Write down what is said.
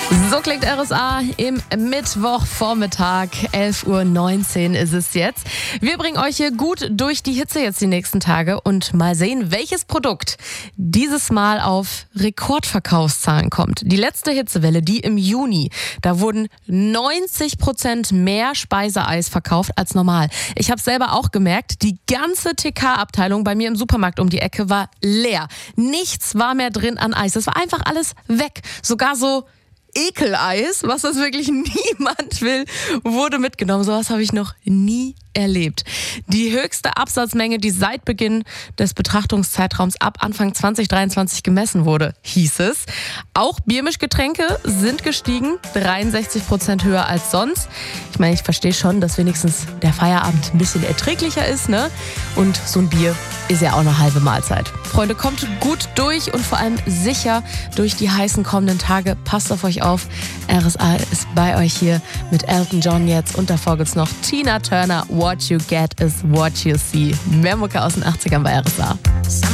So klingt RSA im Mittwochvormittag. 11:19 Uhr ist es jetzt. Wir bringen euch hier gut durch die Hitze jetzt die nächsten Tage und mal sehen, welches Produkt dieses Mal auf Rekordverkaufszahlen kommt. Die letzte Hitzewelle, die im Juni, da wurden 90% mehr Speiseeis verkauft als normal. Ich habe selber auch gemerkt, die ganze TK-Abteilung bei mir im Supermarkt um die Ecke war leer. Nichts war mehr drin an Eis. Es war einfach alles weg. Sogar so Ekeleis, was das wirklich niemand will, wurde mitgenommen. Sowas habe ich noch nie erlebt. Die höchste Absatzmenge, die seit Beginn des Betrachtungszeitraums ab Anfang 2023 gemessen wurde, hieß es. Auch Biermischgetränke sind gestiegen, 63% höher als sonst. Ich meine, ich verstehe schon, dass wenigstens der Feierabend ein bisschen erträglicher ist, ne? Und so ein Bier ist ja auch eine halbe Mahlzeit. Freunde, kommt gut durch und vor allem sicher durch die heißen kommenden Tage. Passt auf euch auf. RSA ist bei euch hier mit Elton John jetzt und davor gibt's noch Tina Turner. What you get is what you see. Mehr Mucke aus den 80ern bei RSA.